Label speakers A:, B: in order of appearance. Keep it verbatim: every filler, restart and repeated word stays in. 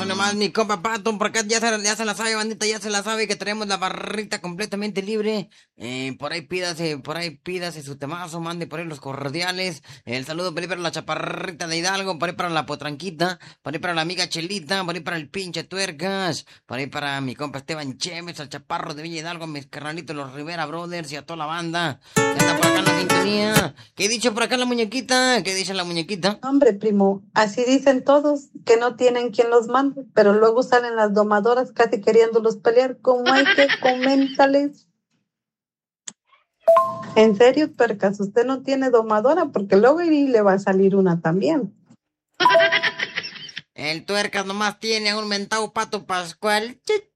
A: Eso nomás, mi compa Pato, por acá ya se, ya se la sabe, bandita, ya se la sabe que tenemos la barrita completamente libre. Eh, por ahí pídase, por ahí pídase su temazo, mande por ahí los cordiales. El saludo por ahí para la chaparrita de Hidalgo, por ahí para la potranquita, por ahí para la amiga Chelita, por ahí para el pinche Tuercas, por ahí para mi compa Esteban Chévez, al chaparro de Villa Hidalgo, mis carnalitos, los Rivera Brothers y a toda la banda que anda por acá en la sintonía. ¿Qué dice por acá la muñequita? ¿Qué dice la muñequita?
B: Hombre, primo, así dicen todos que no tienen quien los mande, pero luego salen las domadoras casi queriéndolos pelear. ¿Cómo hay que coméntales? En serio, Percas, usted no tiene domadora porque luego y le va a salir una también.
A: El Tuercas nomás tiene a un mentado Pato Pascual.